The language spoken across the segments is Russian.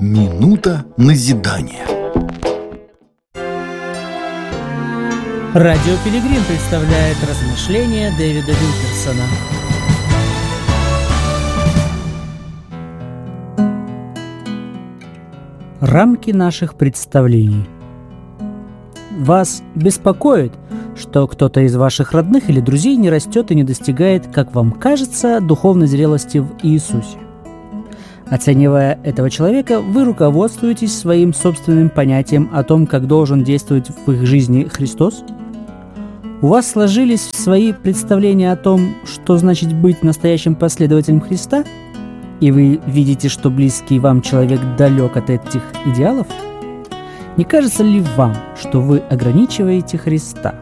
Минута назидания. Радио Пилигрим представляет размышления Дэвида Вилкерсона. Рамки наших представлений. Вас беспокоит, что кто-то из ваших родных или друзей не растет и не достигает, как вам кажется, духовной зрелости в Иисусе. Оценивая этого человека, вы руководствуетесь своим собственным понятием о том, как должен действовать в их жизни Христос? У вас сложились свои представления о том, что значит быть настоящим последователем Христа? И вы видите, что близкий вам человек далек от этих идеалов? Не кажется ли вам, что вы ограничиваете Христа?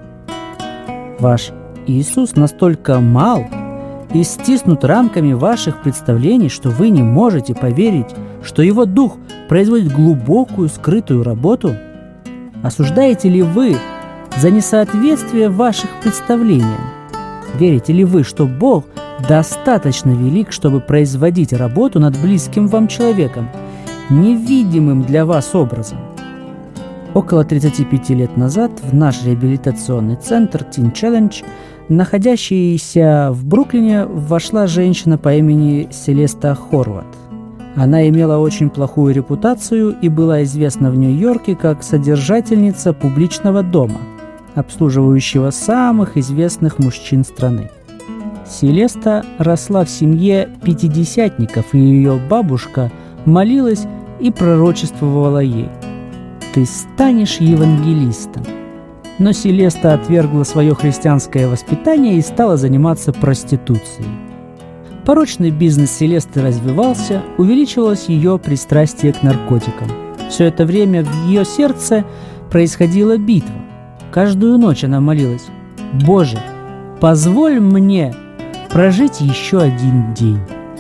Ваш Иисус настолько мал и стиснут рамками ваших представлений, что вы не можете поверить, что Его Дух производит глубокую скрытую работу? Осуждаете ли вы за несоответствие ваших представлениям? Верите ли вы, что Бог достаточно велик, чтобы производить работу над близким вам человеком, невидимым для вас образом? Около 35 лет назад в наш реабилитационный центр Teen Challenge, находящийся в Бруклине, вошла женщина по имени Селеста Хорват. Она имела очень плохую репутацию и была известна в Нью-Йорке как содержательница публичного дома, обслуживающего самых известных мужчин страны. Селеста росла в семье пятидесятников, и ее бабушка молилась и пророчествовала ей: «Ты станешь евангелистом». Но Селеста отвергла свое христианское воспитание и стала заниматься проституцией. Порочный бизнес Селесты развивался, увеличивалось ее пристрастие к наркотикам. Все это время в ее сердце происходила битва. Каждую ночь она молилась: «Боже, позволь мне прожить еще один день».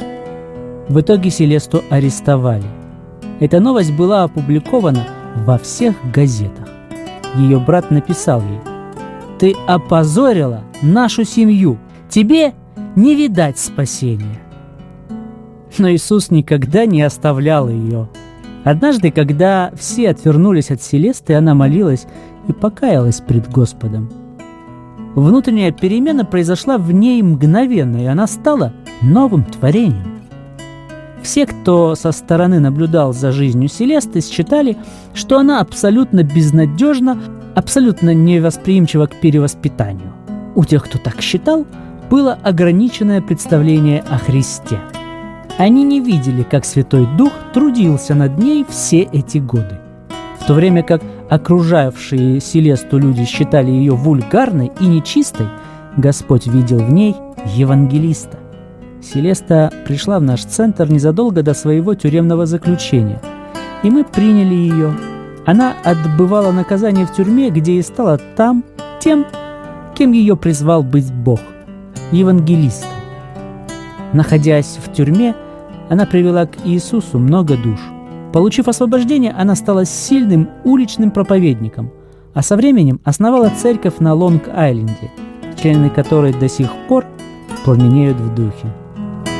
В итоге Селесту арестовали. Эта новость была опубликована во всех газетах. Ее брат написал ей: «Ты опозорила нашу семью, тебе не видать спасения». Но Иисус никогда не оставлял ее. Однажды, когда все отвернулись от Селесты, она молилась и покаялась пред Господом. Внутренняя перемена произошла в ней мгновенно, и она стала новым творением. Все, кто со стороны наблюдал за жизнью Селесты, считали, что она абсолютно безнадежна, абсолютно невосприимчива к перевоспитанию. У тех, кто так считал, было ограниченное представление о Христе. Они не видели, как Святой Дух трудился над ней все эти годы. В то время как окружавшие Селесту люди считали ее вульгарной и нечистой, Господь видел в ней евангелиста. Селеста пришла в наш центр незадолго до своего тюремного заключения, и мы приняли ее. Она отбывала наказание в тюрьме, где и стала тем, кем ее призвал быть Бог – евангелистом. Находясь в тюрьме, она привела к Иисусу много душ. Получив освобождение, она стала сильным уличным проповедником, а со временем основала церковь на Лонг-Айленде, члены которой до сих пор пламенеют в духе.